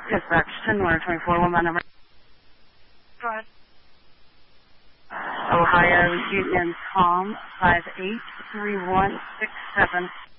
Dispatch 10-124, one man number. Go ahead. Ohio Union Tom 583167.